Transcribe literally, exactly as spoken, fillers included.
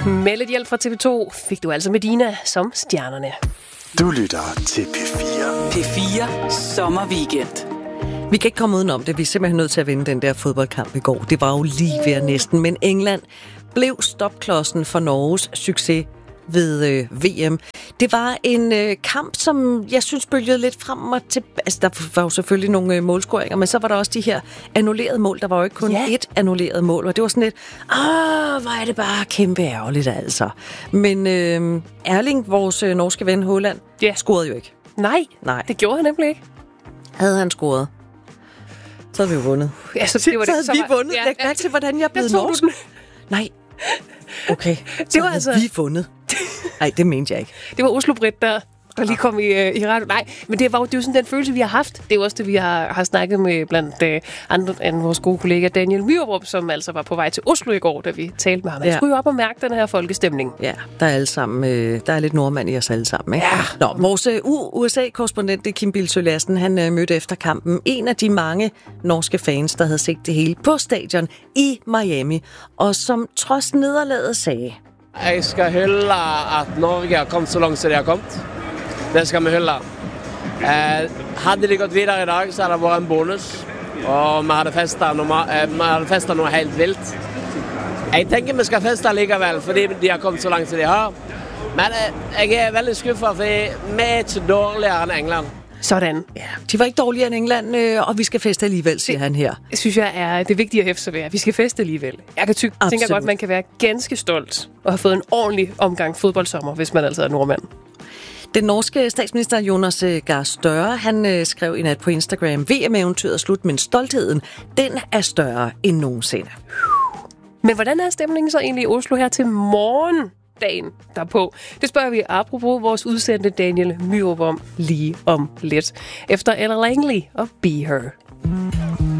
Med lidt hjælp fra T V to fik du altså Medina som stjernerne. Du lytter til P fire. P fire Sommerweekend. Vi kan ikke komme udenom det. Vi er simpelthen nødt til at vinde den der fodboldkamp i går. Det var jo lige ved næsten. Men England blev stopklodsen for Norges succes ved øh, V M. Det var en øh, kamp, som jeg synes bølgede lidt frem og tilbage. Altså, der var jo selvfølgelig nogle øh, målscoringer, men så var der også de her annullerede mål. Der var jo ikke kun yeah. ét annulleret mål, og det var sådan lidt, åh, hvor er det bare kæmpe ærgerligt, altså. Men øh, Erling, vores øh, norske ven Haaland, yeah. scorede jo ikke. Nej, Nej, det gjorde han nemlig ikke. Havde han scoret, så havde vi jo vundet. Ja, så, det var så det, havde så vi var, vundet. ja, Læg mærke til, hvordan jeg er blevet norsk. Nej. Okay, så det var havde altså... vi vundet. Nej, det mente jeg ikke. Det var Oslo-Britt, der, der lige kom i, uh, i radio. Nej, men det var jo det er jo sådan den følelse, vi har haft. Det er jo også det, vi har, har snakket med blandt uh, andre end vores gode kollega Daniel Myhrup, som altså var på vej til Oslo i går, da vi talte med ham. Han ja. skulle jo op og mærke den her folkestemning. Ja, der er alle sammen. Øh, der er lidt nordmand i os alle sammen, ikke? Ja. Nå, vores uh, U S A-korrespondent Kim Bildsøe Lassen, han uh, mødte efter kampen en af de mange norske fans, der havde set det hele på stadion i Miami, og som trods nederlaget sagde: Jeg skal hylde, at Norge har kommet så langt, som de har kommet. Det skal vi hylde. Eh, hadde de gått videre i dag, så hadde det vært en bonus. Og vi hadde festet noe, eh, vi hadde festet noe helt vilt. Jeg tenker vi skal feste likevel, fordi de har kommet så langt, som de har. Men eh, jeg er veldig skuffet, fordi vi er ikke dårligere enn England. Sådan. Ja, de var ikke dårligere end England, øh, og vi skal feste alligevel, siger det, han her. Det synes jeg er det vigtige at hæfte sig ved. Vi skal feste alligevel. Jeg kan ty- tænker godt, man kan være ganske stolt og have fået en ordentlig omgang fodboldsommer, hvis man altså er nordmand. Den norske statsminister Jonas Gahr Støre, han øh, skrev i nat på Instagram: V M-eventyret er slut, men stoltheden, den er større end nogensinde. Men hvordan er stemningen så egentlig i Oslo her til morgen? Dagen derpå. Det spørger vi apropos vores udsendte Daniel Myhrup om lige om lidt. Efter Ella Langley og Be Her.